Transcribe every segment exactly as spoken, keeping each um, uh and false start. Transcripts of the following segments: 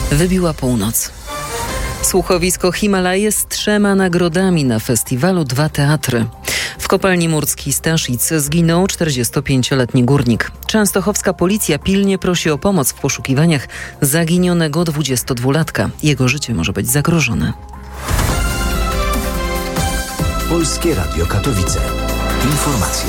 Wybiła północ. Słuchowisko Himalaje z trzema nagrodami na festiwalu Dwa Teatry. W kopalni Murskiej Staszic zginął czterdziestopięcioletni górnik. Częstochowska policja pilnie prosi o pomoc w poszukiwaniach zaginionego dwudziestodwulatka. Jego życie może być zagrożone. Polskie Radio Katowice. Informacje.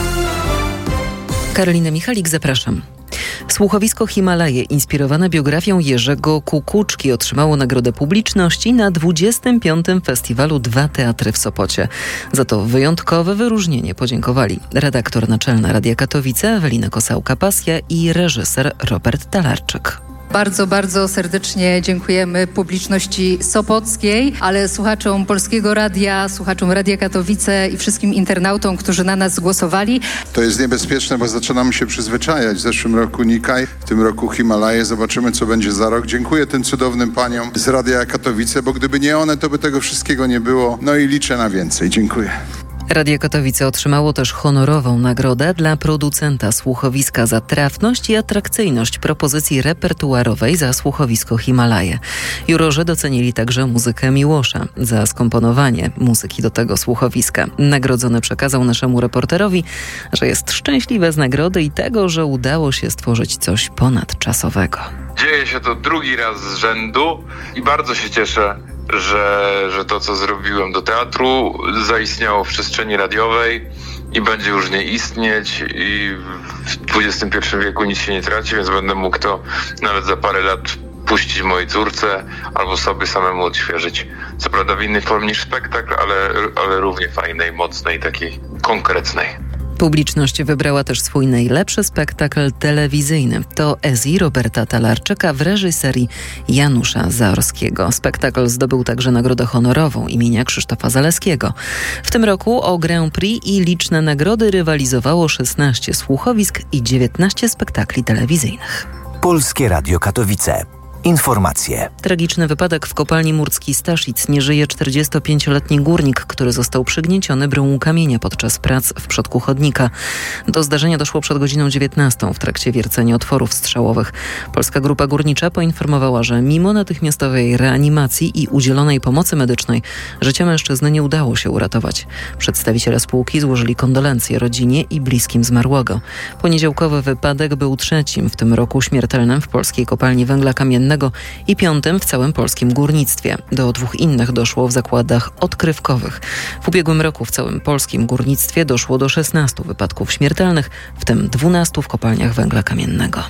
Karolina Michalik, zapraszam. Słuchowisko Himalaje, inspirowane biografią Jerzego Kukuczki, otrzymało Nagrodę Publiczności na dwudziestym piątym Festiwalu Dwa Teatry w Sopocie. Za to wyjątkowe wyróżnienie podziękowali redaktor naczelna Radia Katowice Ewelina Kosałka-Pasja i reżyser Robert Talarczyk. Bardzo, bardzo serdecznie dziękujemy publiczności sopockiej, ale słuchaczom Polskiego Radia, słuchaczom Radia Katowice i wszystkim internautom, którzy na nas głosowali. To jest niebezpieczne, bo zaczynamy się przyzwyczajać. W zeszłym roku Nikaj, w tym roku Himalaje. Zobaczymy, co będzie za rok. Dziękuję tym cudownym paniom z Radia Katowice, bo gdyby nie one, to by tego wszystkiego nie było. No i liczę na więcej. Dziękuję. Radio Katowice otrzymało też honorową nagrodę dla producenta słuchowiska za trafność i atrakcyjność propozycji repertuarowej za słuchowisko Himalaje. Jurorzy docenili także muzykę Miłosza za skomponowanie muzyki do tego słuchowiska. Nagrodzony przekazał naszemu reporterowi, że jest szczęśliwy z nagrody i tego, że udało się stworzyć coś ponadczasowego. Dzieje się to drugi raz z rzędu i bardzo się cieszę, że, że to, co zrobiłem do teatru, zaistniało w przestrzeni radiowej i będzie już nie istnieć i w dwudziestym pierwszym wieku nic się nie traci, więc będę mógł to nawet za parę lat puścić mojej córce albo sobie samemu odświeżyć. Co prawda w innej formie niż spektakl, ale, ale równie fajnej, mocnej, takiej konkretnej. Publiczność wybrała też swój najlepszy spektakl telewizyjny. To Ezi Roberta Talarczyka w reżyserii Janusza Zaorskiego. Spektakl zdobył także nagrodę honorową imienia Krzysztofa Zaleskiego. W tym roku o Grand Prix i liczne nagrody rywalizowało szesnaście słuchowisk i dziewiętnaście spektakli telewizyjnych. Polskie Radio Katowice. Informacje. Tragiczny wypadek w kopalni Murskiej Staszic. Nie żyje czterdziestopięcioletni górnik, który został przygnieciony bryłą kamienia podczas prac w przodku chodnika. Do zdarzenia doszło przed godziną dziewiętnastą w trakcie wiercenia otworów strzałowych. Polska Grupa Górnicza poinformowała, że mimo natychmiastowej reanimacji i udzielonej pomocy medycznej życia mężczyzny nie udało się uratować. Przedstawiciele spółki złożyli kondolencje rodzinie i bliskim zmarłego. Poniedziałkowy wypadek był trzecim w tym roku śmiertelnym w polskiej kopalni węgla kamiennego i piątym w całym polskim górnictwie. Do dwóch innych doszło w zakładach odkrywkowych. W ubiegłym roku w całym polskim górnictwie doszło do szesnastu wypadków śmiertelnych, w tym dwunastu w kopalniach węgla kamiennego.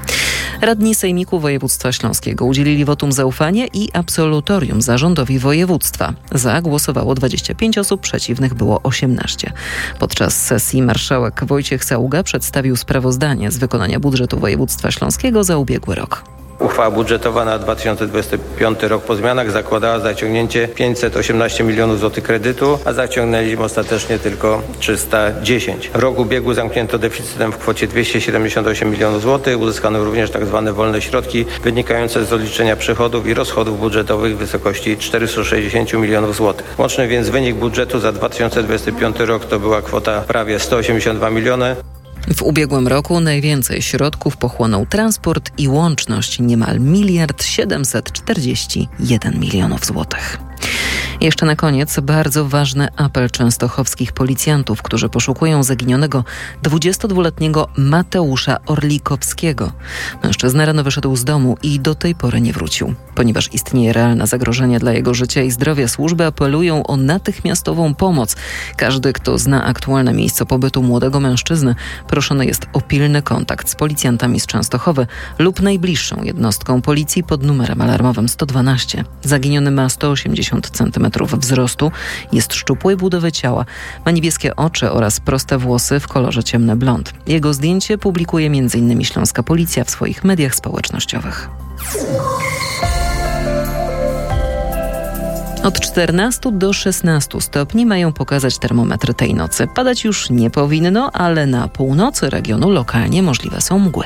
Radni Sejmiku Województwa Śląskiego udzielili wotum zaufania i absolutorium zarządowi województwa. Za głosowało dwadzieścia pięć osób, przeciwnych było osiemnaście. Podczas sesji marszałek Wojciech Saługa przedstawił sprawozdanie z wykonania budżetu województwa śląskiego za ubiegły rok. Uchwała budżetowa na dwa tysiące dwudziesty piąty rok po zmianach zakładała zaciągnięcie pięćset osiemnaście milionów złotych kredytu, a zaciągnęliśmy ostatecznie tylko trzysta dziesięć. Rok ubiegły zamknięto deficytem w kwocie dwieście siedemdziesiąt osiem milionów złotych. Uzyskano również tak zwane wolne środki wynikające z odliczenia przychodów i rozchodów budżetowych w wysokości czterysta sześćdziesiąt milionów złotych. Łączny więc wynik budżetu za dwa tysiące dwudziesty piąty rok to była kwota prawie sto osiemdziesiąt dwa miliony. W ubiegłym roku najwięcej środków pochłonął transport i łączność, niemal miliard siedemset czterdzieści jeden milionów złotych. Jeszcze na koniec bardzo ważny apel częstochowskich policjantów, którzy poszukują zaginionego dwudziestodwuletniego Mateusza Orlikowskiego. Mężczyzna rano wyszedł z domu i do tej pory nie wrócił. Ponieważ istnieje realne zagrożenie dla jego życia i zdrowia, służby apelują o natychmiastową pomoc. Każdy, kto zna aktualne miejsce pobytu młodego mężczyzny, proszony jest o pilny kontakt z policjantami z Częstochowy lub najbliższą jednostką policji pod numerem alarmowym sto dwanaście. Zaginiony ma sto osiemdziesiąt centymetrów wzrostu, jest szczupłej budowy ciała, ma niebieskie oczy oraz proste włosy w kolorze ciemny blond. Jego zdjęcie publikuje m in Śląska Policja w swoich mediach społecznościowych. Od czternastu do szesnastu stopni mają pokazać termometry tej nocy. Padać już nie powinno, ale na północy regionu lokalnie możliwe są mgły.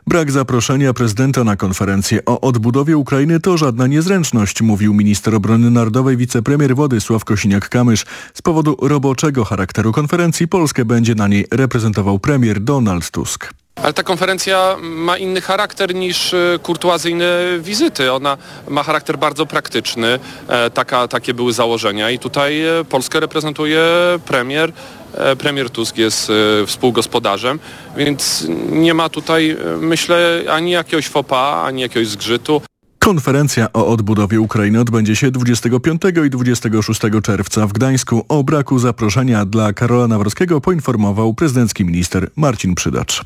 Brak zaproszenia prezydenta na konferencję o odbudowie Ukrainy to żadna niezręczność, mówił minister obrony narodowej wicepremier Władysław Kosiniak-Kamysz. Z powodu roboczego charakteru konferencji Polskę będzie na niej reprezentował premier Donald Tusk. Ale ta konferencja ma inny charakter niż kurtuazyjne wizyty. Ona ma charakter bardzo praktyczny. Taka, takie były założenia i tutaj Polskę reprezentuje premier. Premier Tusk jest współgospodarzem, więc nie ma tutaj, myślę, ani jakiegoś faux pas, ani jakiegoś zgrzytu. Konferencja o odbudowie Ukrainy odbędzie się dwudziestego piątego i dwudziestego szóstego czerwca w Gdańsku. O braku zaproszenia dla Karola Nawrockiego poinformował prezydencki minister Marcin Przydacz.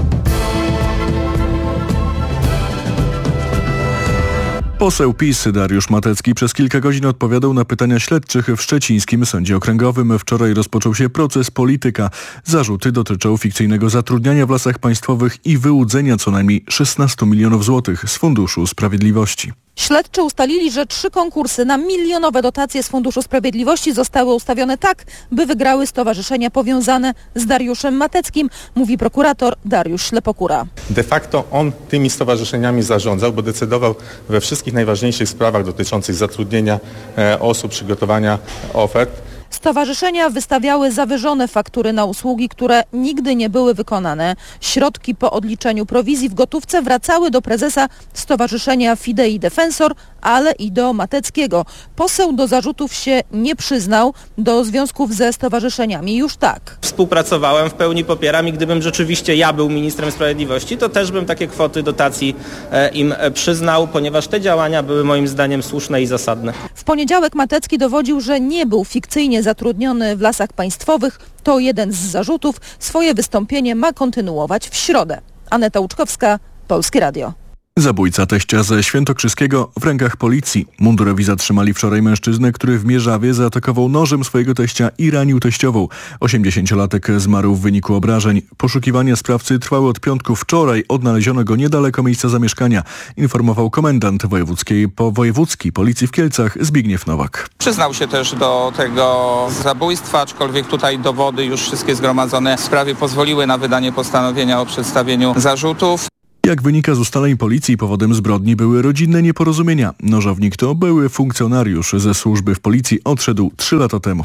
Poseł PiS Dariusz Matecki przez kilka godzin odpowiadał na pytania śledczych w szczecińskim sądzie okręgowym. Wczoraj rozpoczął się proces polityka. Zarzuty dotyczą fikcyjnego zatrudniania w Lasach Państwowych i wyłudzenia co najmniej szesnaście milionów złotych z Funduszu Sprawiedliwości. Śledczy ustalili, że trzy konkursy na milionowe dotacje z Funduszu Sprawiedliwości zostały ustawione tak, by wygrały stowarzyszenia powiązane z Dariuszem Mateckim, mówi prokurator Dariusz Ślepokura. De facto on tymi stowarzyszeniami zarządzał, bo decydował we wszystkich najważniejszych sprawach dotyczących zatrudnienia e, osób, przygotowania ofert. Stowarzyszenia wystawiały zawyżone faktury na usługi, które nigdy nie były wykonane. Środki po odliczeniu prowizji w gotówce wracały do prezesa Stowarzyszenia Fidei Defensor, ale i do Mateckiego. Poseł do zarzutów się nie przyznał, do związków ze stowarzyszeniami już tak. Współpracowałem, w pełni popieram i gdybym rzeczywiście ja był ministrem sprawiedliwości, to też bym takie kwoty dotacji im przyznał, ponieważ te działania były moim zdaniem słuszne i zasadne. W poniedziałek Matecki dowodził, że nie był fikcyjnie zatrudniony w Lasach Państwowych. To jeden z zarzutów. Swoje wystąpienie ma kontynuować w środę. Aneta Łuczkowska, Polskie Radio. Zabójca teścia ze Świętokrzyskiego w rękach policji. Mundurowi zatrzymali wczoraj mężczyznę, który w Mierzawie zaatakował nożem swojego teścia i ranił teściową. osiemdziesięciolatek zmarł w wyniku obrażeń. Poszukiwania sprawcy trwały od piątku. Wczoraj odnaleziono go niedaleko miejsca zamieszkania, informował komendant wojewódzkiej po wojewódzki Policji w Kielcach Zbigniew Nowak. Przyznał się też do tego zabójstwa, aczkolwiek tutaj dowody już wszystkie zgromadzone w sprawie pozwoliły na wydanie postanowienia o przedstawieniu zarzutów. Jak wynika z ustaleń policji, powodem zbrodni były rodzinne nieporozumienia. Nożownik to były funkcjonariusz ze służby w policji, odszedł trzy lata temu.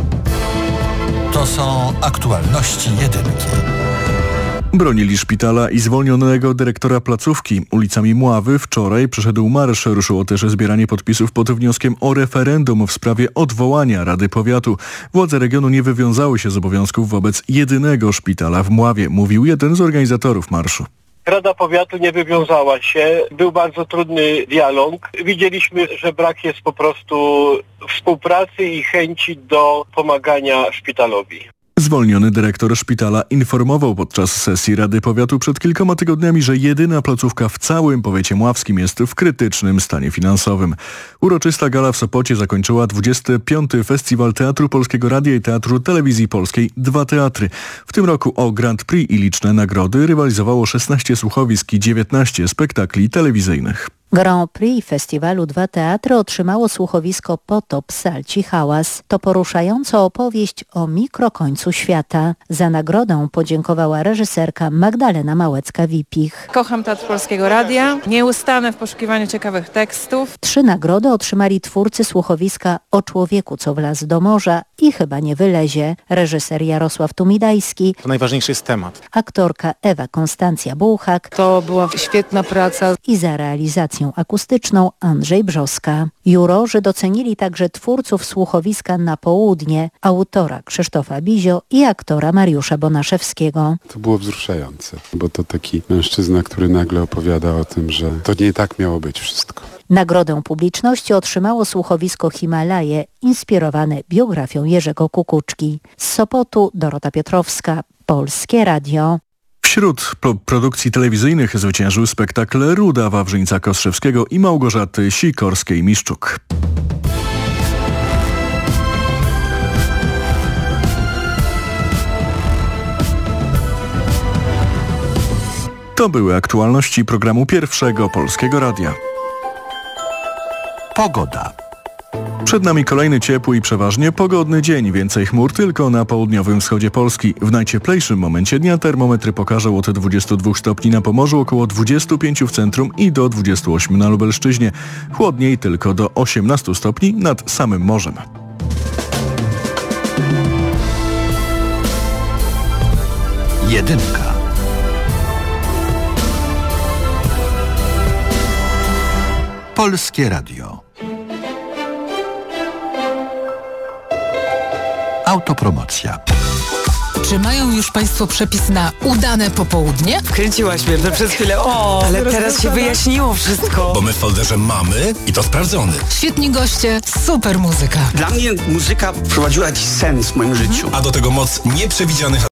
To są aktualności jedynki. Bronili szpitala i zwolnionego dyrektora placówki. Ulicami Mławy wczoraj przeszedł marsz. Ruszyło też zbieranie podpisów pod wnioskiem o referendum w sprawie odwołania Rady Powiatu. Władze regionu nie wywiązały się z obowiązków wobec jedynego szpitala w Mławie, mówił jeden z organizatorów marszu. Rada Powiatu nie wywiązała się, był bardzo trudny dialog. Widzieliśmy, że brak jest po prostu współpracy i chęci do pomagania szpitalowi. Zwolniony dyrektor szpitala informował podczas sesji Rady Powiatu przed kilkoma tygodniami, że jedyna placówka w całym powiecie mławskim jest w krytycznym stanie finansowym. Uroczysta gala w Sopocie zakończyła dwudziesty piąty Festiwal Teatru Polskiego Radia i Teatru Telewizji Polskiej Dwa Teatry. W tym roku o Grand Prix i liczne nagrody rywalizowało szesnaście słuchowisk i dziewiętnaście spektakli telewizyjnych. Grand Prix festiwalu Dwa Teatry otrzymało słuchowisko Potop Salci Hałas. To poruszająca opowieść o mikrokońcu świata. Za nagrodę podziękowała reżyserka Magdalena Małecka-Wipich. Kocham Teatr Polskiego Radia, nieustanne w poszukiwaniu ciekawych tekstów. Trzy nagrody otrzymali twórcy słuchowiska O człowieku, co wlazł do morza i chyba nie wylezie. Reżyser Jarosław Tumidajski. To najważniejszy jest temat. Aktorka Ewa Konstancja Bułhak. To była świetna praca. I za realizację akustyczną Andrzej Brzoska. Jurorzy docenili także twórców słuchowiska Na południe, autora Krzysztofa Bizio i aktora Mariusza Bonaszewskiego. To było wzruszające, bo to taki mężczyzna, który nagle opowiada o tym, że to nie tak miało być wszystko. Nagrodę publiczności otrzymało słuchowisko Himalaje, inspirowane biografią Jerzego Kukuczki. Z Sopotu Dorota Piotrowska, Polskie Radio. Wśród pro- produkcji telewizyjnych zwyciężył spektakl Ruda Wawrzyńca-Kostrzewskiego i Małgorzaty Sikorskiej-Miszczuk. To były aktualności programu Pierwszego Polskiego Radia. Pogoda. Przed nami kolejny ciepły i przeważnie pogodny dzień. Więcej chmur tylko na południowym wschodzie Polski. W najcieplejszym momencie dnia termometry pokażą od dwudziestu dwóch stopni na Pomorzu, około dwudziestu pięciu w centrum i do dwudziestu ośmiu na Lubelszczyźnie. Chłodniej tylko do osiemnastu stopni nad samym morzem. Jedynka. Polskie Radio. Autopromocja. Czy mają już Państwo przepis na udane popołudnie? Wkręciłaś mnie przez chwilę. O, ale teraz się wyjaśniło wszystko. Bo my w folderze mamy i to sprawdzony. Świetni goście, super muzyka. Dla mnie muzyka wprowadziła jakiś sens w moim życiu. A do tego moc nieprzewidzianych